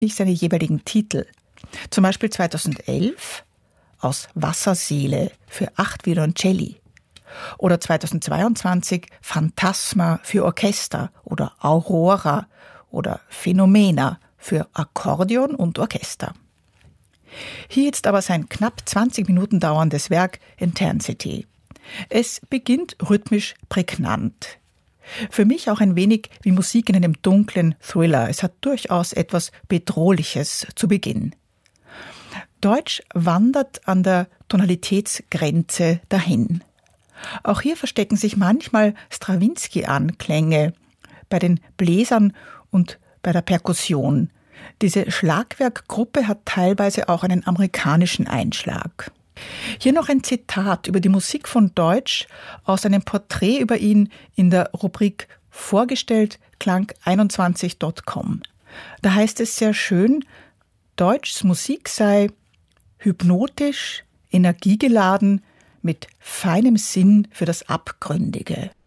seine jeweiligen Titel. Zum Beispiel 2011 aus Wasserseele für 8 Violoncelli oder 2022 Phantasma für Orchester oder Aurora oder Phänomena für Akkordeon und Orchester. Hier jetzt aber sein knapp 20 Minuten dauerndes Werk Intensity. Es beginnt rhythmisch prägnant. Für mich auch ein wenig wie Musik in einem dunklen Thriller. Es hat durchaus etwas Bedrohliches zu Beginn. Deutsch wandert an der Tonalitätsgrenze dahin. Auch hier verstecken sich manchmal Strawinsky-Anklänge bei den Bläsern und bei der Perkussion. Diese Schlagwerkgruppe hat teilweise auch einen amerikanischen Einschlag. Hier noch ein Zitat über die Musik von Deutsch aus einem Porträt über ihn in der Rubrik Vorgestellt klang21.com. Da heißt es sehr schön, Deutschs Musik sei hypnotisch, energiegeladen, mit feinem Sinn für das Abgründige.